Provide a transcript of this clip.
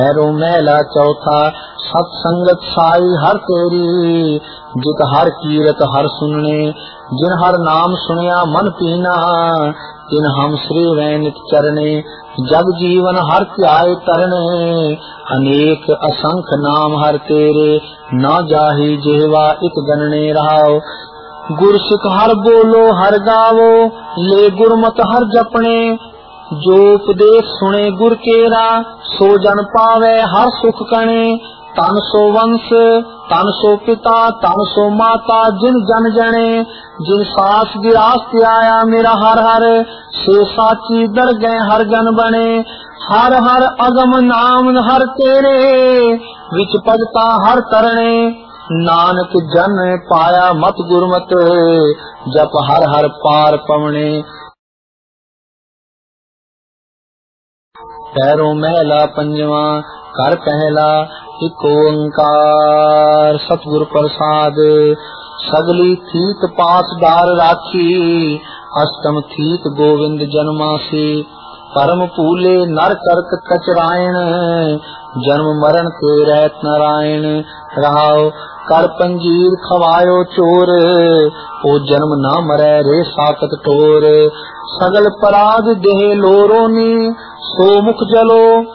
पैरो मैला चौथा सत्संगत साई हर तेरी, जित हर कीरत हर सुनने, जिन हर नाम सुनिया मन पीना, तिन हम श्री वैनित चरणे, जग जीवन हर त्याय तरने, अनेक असंख्य नाम हर तेरे, न जाहि जेवा इत गणने रहाओ। गुर सिख हर बोलो हर गावो, ले गुरमत हर जपने, जो उपदेश सुने गुर केरा, सो जन पावे हर सुख कणे। तन सो वंश तन सो पिता तन सो माता, जिन जन जने, जिन सास गिरास आया मेरा हर हर, से साची दर गए हर जन बने। हर हर अगम नाम हर तेरे, विच भगता हर तरणे, नानक जन पाया मत गुरमत, जप हर हर पार पवने। पैरों महला पंजवा कर पहला, एक ओंकार सतगुर प्रसाद। सगली थीत पास डार राखी, अष्टम थीत गोविंद जन्मासी। परम पूले नर करक कचरायण, जन्म मरण के रहत नारायण। रहाओ कर पंजीर खवायो चोर, ओ जन्म न मरै रे साकत टोर। सगल पराग देह लोरोनी, सो मुख जलो